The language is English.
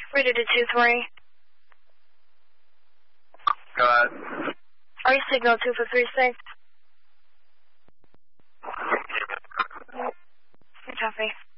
Ready to 2-3. Go ahead. Are you signal 2 for 36? Copy.